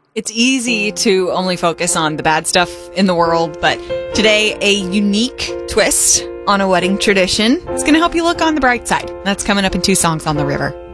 It's easy to only focus on the bad stuff in the world, but today, a unique twist on a wedding tradition is going to help you look on the bright side. That's coming up in 2 Songs on the River.